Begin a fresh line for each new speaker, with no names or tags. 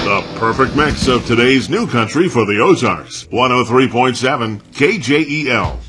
The perfect mix of today's new country for the Ozarks. 103.7 KJEL.